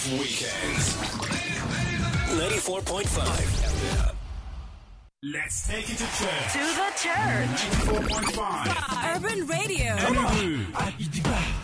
Weekends. 94.5. Let's take it to church. To the church. 94.5. Urban Radio. Come on.